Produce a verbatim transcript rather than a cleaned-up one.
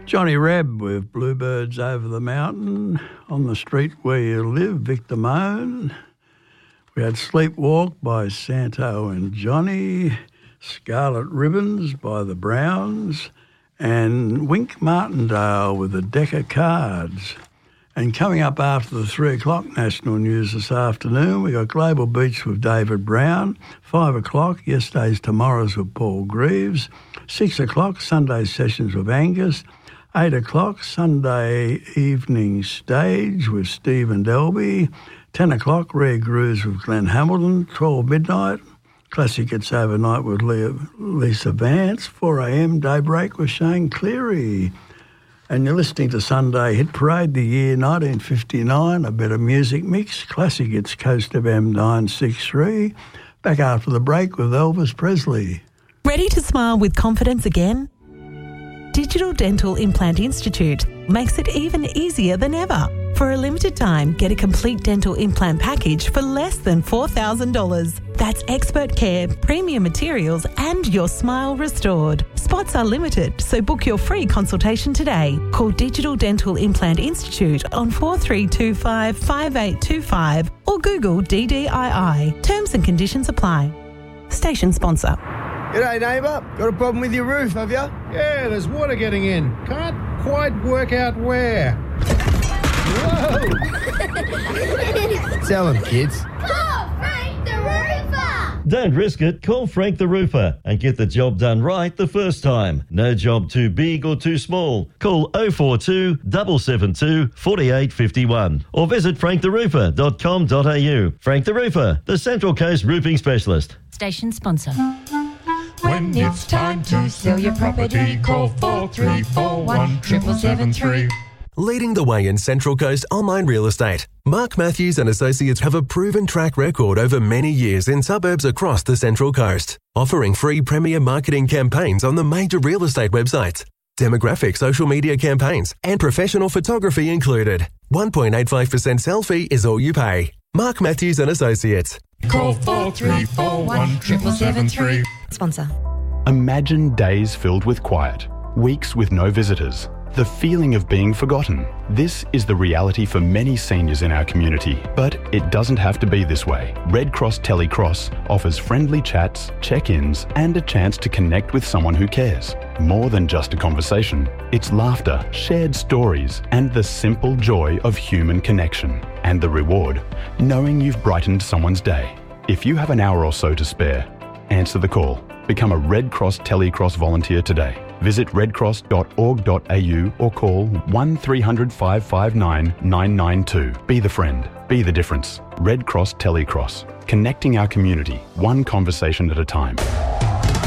Johnny Rebb with Bluebirds Over the Mountain. On the Street Where You Live, Victor Moan. We had Sleepwalk by Santo and Johnny. Scarlet Ribbons by the Browns. And Wink Martindale with a deck of cards. And coming up after the three o'clock national news this afternoon, we got Global Beats with David Brown. Five o'clock, Yesterday's Tomorrow's with Paul Greaves. Six o'clock, Sunday Sessions with Angus. Eight o'clock, Sunday Evening Stage with Stephen Delby. Ten o'clock, Rare Grooves with Glenn Hamilton. Twelve midnight, Classic Hits Overnight with Lisa Vance. Four a.m, Daybreak with Shane Cleary. And you're listening to Sunday Hit Parade, the year nineteen fifty-nine, a better music mix. Classic Hits Coast F M nine sixty-three. Back after the break with Elvis Presley. Ready to smile with confidence again? Digital Dental Implant Institute makes it even easier than ever. For a limited time, get a complete dental implant package for less than four thousand dollars. That's expert care, premium materials, and your smile restored. Spots are limited, so book your free consultation today. Call Digital Dental Implant Institute on four three two five, five eight two five or Google D D I I. Terms and conditions apply. Station sponsor. G'day, neighbour. Got a problem with your roof, have you? Yeah, there's water getting in. Can't quite work out where. Whoa! Tell them, kids. Call Frank the Roofer! Don't risk it. Call Frank the Roofer and get the job done right the first time. No job too big or too small. Call oh four two, seven seven two, four eight five one or visit frank the roofer dot com dot a u. Frank the Roofer, the Central Coast roofing specialist. Station sponsor. When it's time to sell your property, call four three four one, seven seven three. Leading the way in Central Coast online real estate, Mark Matthews and Associates have a proven track record over many years in suburbs across the Central Coast, offering free premier marketing campaigns on the major real estate websites, demographic social media campaigns, and professional photography included. one point eight five percent sell fee is all you pay. Mark Matthews and Associates. Call four three four one, seven seven three. Sponsor. Imagine days filled with quiet, weeks with no visitors, the feeling of being forgotten. This is the reality for many seniors in our community, but it doesn't have to be this way. Red Cross Telecross offers friendly chats, check-ins, and a chance to connect with someone who cares. More than just a conversation, it's laughter, shared stories, and the simple joy of human connection. And the reward, knowing you've brightened someone's day. If you have an hour or so to spare, answer the call. Become a Red Cross Telecross volunteer today. Visit red cross dot org dot a u or call one three hundred, five five nine, nine nine two. Be the friend. Be the difference. Red Cross Telecross. Connecting our community, one conversation at a time.